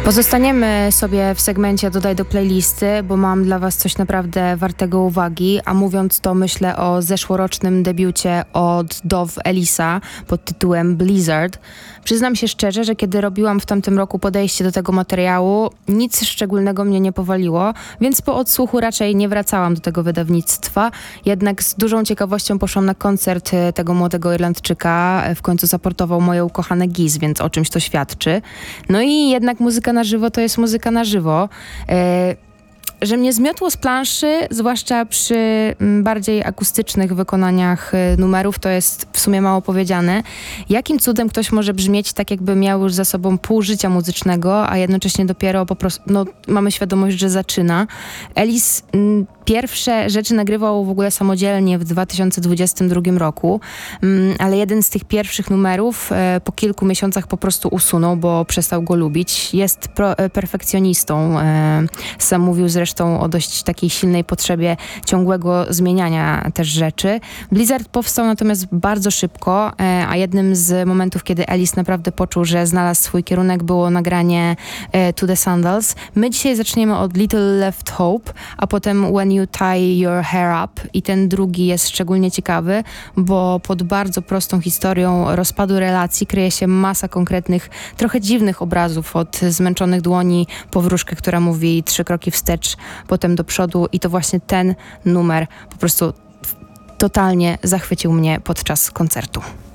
Pozostaniemy sobie w segmencie Dodaj do playlisty, bo mam dla was coś naprawdę wartego uwagi, a mówiąc to myślę o zeszłorocznym debiucie od Dove Elisa pod tytułem Blizzard. Przyznam się szczerze, że kiedy robiłam w tamtym roku podejście do tego materiału, nic szczególnego mnie nie powaliło, więc po odsłuchu raczej nie wracałam do tego wydawnictwa. Jednak z dużą ciekawością poszłam na koncert tego młodego Irlandczyka. W końcu zaportował moje ukochane Giz, więc o czymś to świadczy. No i jednak muzyka na żywo to jest muzyka na żywo. Że mnie zmiotło z planszy, zwłaszcza przy bardziej akustycznych wykonaniach numerów, to jest w sumie mało powiedziane. Jakim cudem ktoś może brzmieć tak, jakby miał już za sobą pół życia muzycznego, a jednocześnie dopiero po prostu, mamy świadomość, że zaczyna. Ellis pierwsze rzeczy nagrywał w ogóle samodzielnie w 2022 roku, ale jeden z tych pierwszych numerów po kilku miesiącach po prostu usunął, bo przestał go lubić. Jest perfekcjonistą. Sam mówił zresztą o dość takiej silnej potrzebie ciągłego zmieniania też rzeczy. Blizzard powstał natomiast bardzo szybko, a jednym z momentów, kiedy Ellis naprawdę poczuł, że znalazł swój kierunek, było nagranie To the Sandals. My dzisiaj zaczniemy od Little Left Hope, a potem When You Tie Your Hair Up i ten drugi jest szczególnie ciekawy, bo pod bardzo prostą historią rozpadu relacji kryje się masa konkretnych, trochę dziwnych obrazów, od zmęczonych dłoni po wróżkę, która mówi 3 kroki wstecz, potem do przodu i to właśnie ten numer po prostu totalnie zachwycił mnie podczas koncertu.